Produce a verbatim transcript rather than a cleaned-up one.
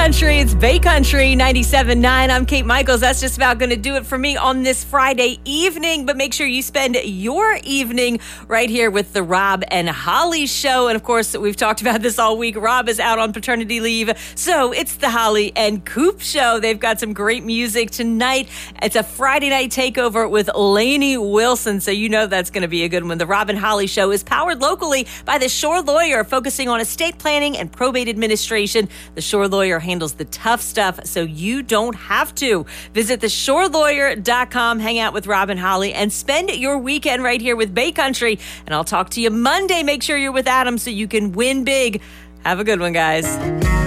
Country. It's Bay Country ninety-seven point nine. I'm Kate Michaels. That's just about going to do it for me on this Friday evening. But make sure you spend your evening right here with the Rob and Holly Show. And of course, we've talked about this all week. Rob is out on paternity leave. So it's the Holly and Coop Show. They've got some great music tonight. It's a Friday night takeover with Lainey Wilson. So you know that's going to be a good one. The Rob and Holly Show is powered locally by the Shore Lawyer, focusing on estate planning and probate administration. The Shore Lawyer handles the tough stuff so you don't have to. Visit the shore lawyer dot com, hang out with Rob and Holly, and spend your weekend right here with Bay Country. And I'll talk to you Monday. Make sure you're with Adam so you can win big. Have a good one, guys.